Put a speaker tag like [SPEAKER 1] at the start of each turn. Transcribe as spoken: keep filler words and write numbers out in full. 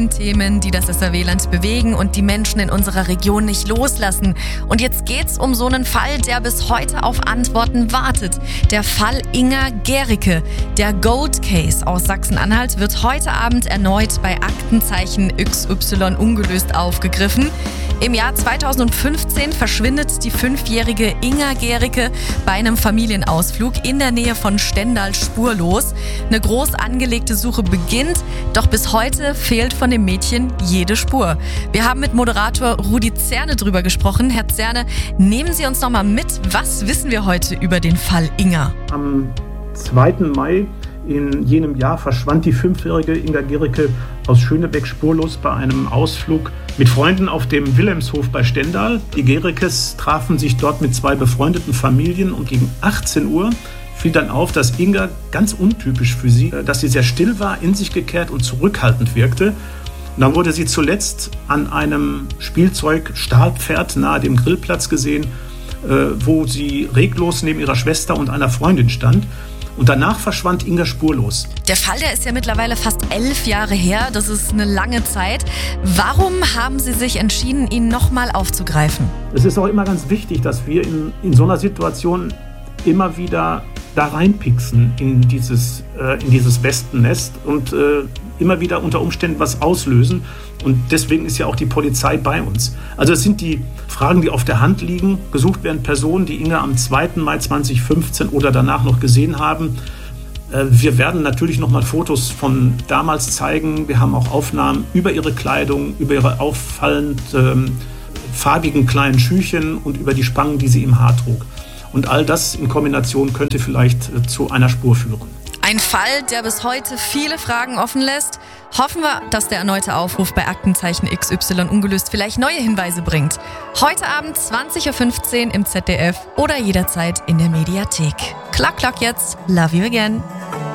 [SPEAKER 1] Themen, die das S R W-Land bewegen und die Menschen in unserer Region nicht loslassen. Und jetzt geht's um so einen Fall, der bis heute auf Antworten wartet. Der Fall Inga Gericke. Der Gold Case aus Sachsen-Anhalt wird heute Abend erneut bei Aktenzeichen X Y ungelöst aufgegriffen. Im Jahr zweitausendfünfzehn verschwindet die fünfjährige Inga Gericke bei einem Familienausflug in der Nähe von Stendal spurlos. Eine groß angelegte Suche beginnt, doch bis heute fehlt von dem Mädchen jede Spur. Wir haben mit Moderator Rudi Zerne drüber gesprochen. Herr Zerne, nehmen Sie uns noch mal mit, was wissen wir heute über den Fall Inga?
[SPEAKER 2] Am zweiten Mai in jenem Jahr verschwand die fünfjährige Inga Gericke aus Schönebeck spurlos bei einem Ausflug mit Freunden auf dem Wilhelmshof bei Stendal. Die Gerickes trafen sich dort mit zwei befreundeten Familien und gegen achtzehn Uhr fiel dann auf, dass Inga, ganz untypisch für sie, dass sie sehr still war, in sich gekehrt und zurückhaltend wirkte. Und dann wurde sie zuletzt an einem Spielzeug-Stahlpferd nahe dem Grillplatz gesehen, wo sie reglos neben ihrer Schwester und einer Freundin stand. Und danach verschwand Inga spurlos.
[SPEAKER 1] Der Fall, der ist ja mittlerweile fast elf Jahre her. Das ist eine lange Zeit. Warum haben Sie sich entschieden, ihn nochmal aufzugreifen?
[SPEAKER 2] Es ist auch immer ganz wichtig, dass wir in, in so einer Situation immer wieder da reinpixen in dieses, äh, in dieses Wespennest und äh, immer wieder unter Umständen was auslösen. Und deswegen ist ja auch die Polizei bei uns. Also es sind die Fragen, die auf der Hand liegen. Gesucht werden Personen, die Inga am zweiten Mai zweitausendfünfzehn oder danach noch gesehen haben. Wir werden natürlich noch mal Fotos von damals zeigen. Wir haben auch Aufnahmen über ihre Kleidung, über ihre auffallend ähm, farbigen kleinen Schüchen und über die Spangen, die sie im Haar trug. Und all das in Kombination könnte vielleicht äh, zu einer Spur führen.
[SPEAKER 1] Ein Fall, der bis heute viele Fragen offen lässt. Hoffen wir, dass der erneute Aufruf bei Aktenzeichen X Y ungelöst vielleicht neue Hinweise bringt. Heute Abend zwanzig Uhr fünfzehn im Z D F oder jederzeit in der Mediathek. Klack, klack jetzt. Love you again.